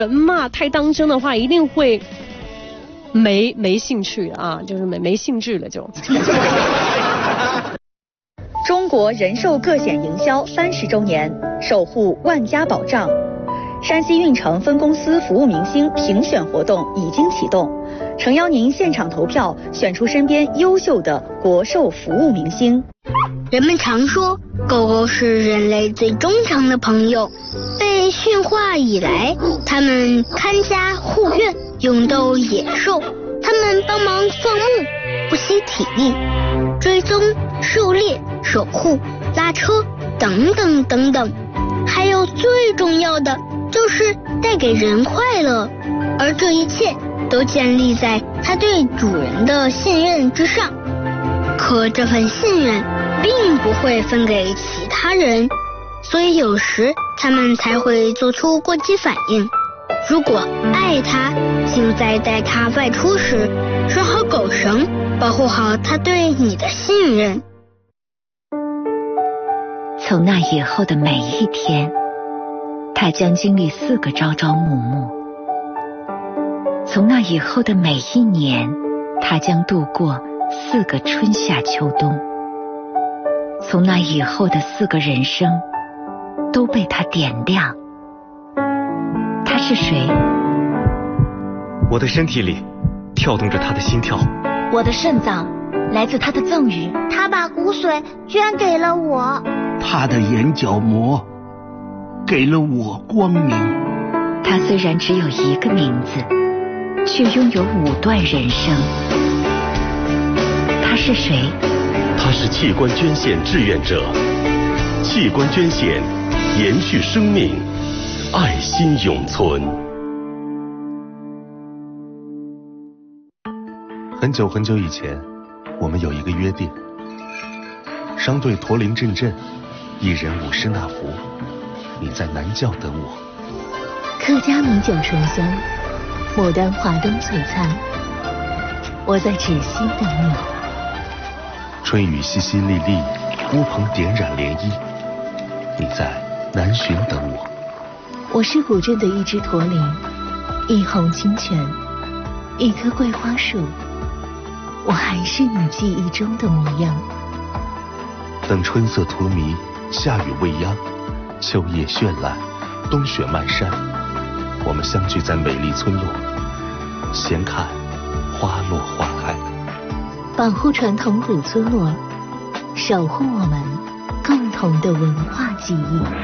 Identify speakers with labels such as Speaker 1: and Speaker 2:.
Speaker 1: 人嘛，太当真的话，一定会没兴趣啊，就是没兴致了就。
Speaker 2: 中国人寿个险营销30周年，守护万家保障。山西运城分公司服务明星评选活动已经启动，诚邀您现场投票，选出身边优秀的国寿服务明星。
Speaker 3: 人们常说，狗狗是人类最忠诚的朋友。被驯化以来，它们看家护院，勇斗野兽。它们帮忙放牧，不惜体力，追踪、狩猎、守护、拉车等等等等。还有最重要的，就是带给人快乐，而这一切都建立在它对主人的信任之上。可这份信任并不会分给其他人，所以有时他们才会做出过激反应。如果爱它，就在带它外出时拴好狗绳，保护好它对你的信任。
Speaker 4: 从那以后的每一天，他将经历4个朝朝暮暮；从那以后的每一年，他将度过4个春夏秋冬；从那以后的4个人生，都被他点亮。他是谁？
Speaker 5: 我的身体里跳动着他的心跳，
Speaker 6: 我的肾脏来自他的赠予，
Speaker 7: 他把骨髓捐给了我，
Speaker 8: 他的眼角膜给了我光明。
Speaker 4: 他虽然只有1个名字，却拥有5段人生。他是谁？
Speaker 9: 他是器官捐献志愿者，器官捐献延续生命，爱心永存。
Speaker 10: 很久很久以前，我们有一个约定：商队驼铃阵阵，一人5诗那福。你在南教等我。
Speaker 11: 客家米酒醇香，牡丹华灯璀璨。我在芷溪等你。
Speaker 10: 春雨淅淅沥沥，乌篷点染涟漪。你在南浔等我。
Speaker 11: 我是古镇的一只驼铃，一泓清泉，一棵桂花树。我还是你记忆中的模样。
Speaker 10: 等春色荼蘼，夏雨未央，秋叶绚烂，冬雪漫山，我们相聚在美丽村落，闲看花落花开。
Speaker 11: 保护传统古村落，守护我们共同的文化记忆。